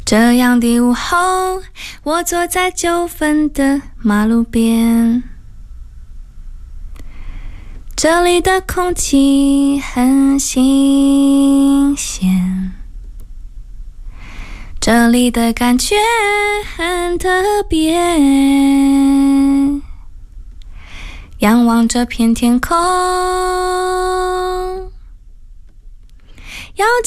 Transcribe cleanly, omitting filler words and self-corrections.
这样的午后，我坐在9分的马路边，这里的空气很新鲜，这里的感觉很特别，仰望这片天空，要